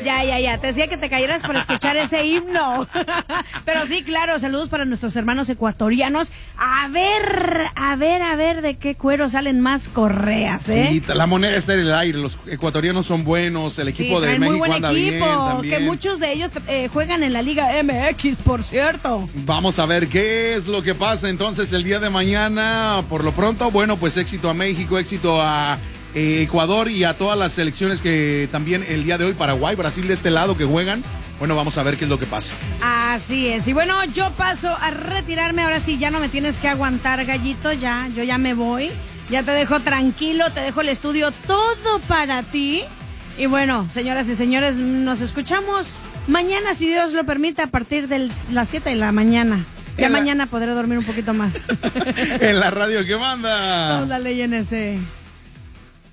Ya. Te decía que te cayeras para escuchar ese himno. Pero sí, claro, saludos para nuestros hermanos ecuatorianos. A ver de qué cuero salen más correas, ¿eh? Sí, la moneda está en el aire. Los ecuatorianos son buenos. El equipo de México muy buen anda equipo, bien también. que muchos de ellos juegan en la Liga MX, por cierto. Vamos a ver qué es lo que pasa entonces el día de mañana. Por lo pronto, bueno, pues éxito a México, éxito a Ecuador y a todas las selecciones que también el día de hoy, Paraguay, Brasil de este lado que juegan. Bueno, vamos a ver qué es lo que pasa. Así es. Y bueno, yo paso a retirarme. Ahora sí, ya no me tienes que aguantar, Gallito. Yo ya me voy. Ya te dejo tranquilo, te dejo el estudio todo para ti. Y bueno, señoras y señores, nos escuchamos mañana, si Dios lo permite, a partir de las 7 de la mañana. Ya mañana podré dormir un poquito más. En la radio que manda. Somos la ley NC.